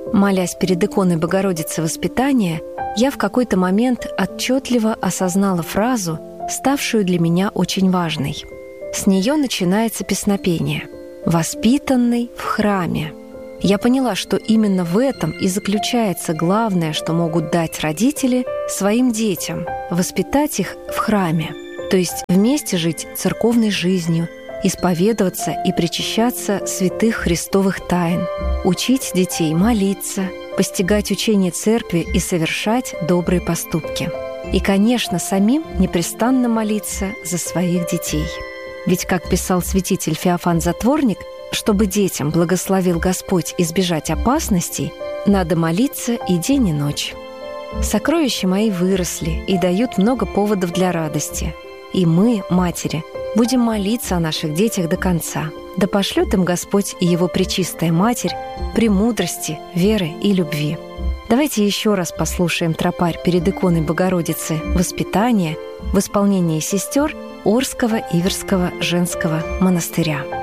Молясь перед иконой Богородицы Воспитания, я в какой-то момент отчетливо осознала фразу, ставшую для меня очень важной. С нее начинается песнопение «Воспитанный в храме». Я поняла, что именно в этом и заключается главное, что могут дать родители своим детям – воспитать их в храме, то есть вместе жить церковной жизнью, исповедоваться и причащаться святых христовых тайн, учить детей молиться, постигать учение церкви и совершать добрые поступки. И, конечно, самим непрестанно молиться за своих детей. Ведь, как писал святитель Феофан Затворник, чтобы детям благословил Господь избежать опасностей, надо молиться и день, и ночь. Сокровища мои выросли и дают много поводов для радости. И мы, матери, будем молиться о наших детях до конца. Да пошлет им Господь и Его Пречистая Матерь премудрости, веры и любви. Давайте еще раз послушаем тропарь перед иконой Богородицы «Воспитание» в исполнении сестер Орского Иверского женского монастыря.